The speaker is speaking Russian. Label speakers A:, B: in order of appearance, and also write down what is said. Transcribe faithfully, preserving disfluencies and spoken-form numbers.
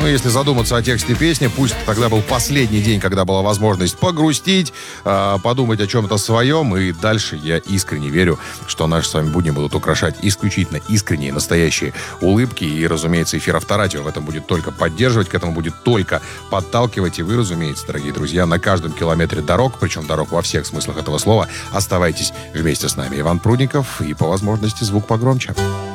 A: если задуматься о тексте песни, пусть тогда был последний день, когда была возможность погрустить, э, подумать о чем-то своем, и дальше я искренне верю, что наши с вами будни будут украшать исключительно искренние, настоящие улыбки, и, разумеется, эфир Авторадио в этом будет только поддерживать, к этому будет только подталкивать, и вы, разумеется, дорогие друзья, на каждом километре дорог, причем дорог во всех смыслах этого слова, оставайтесь вместе с нами. Иван Прудников, и по возможности звук погромче.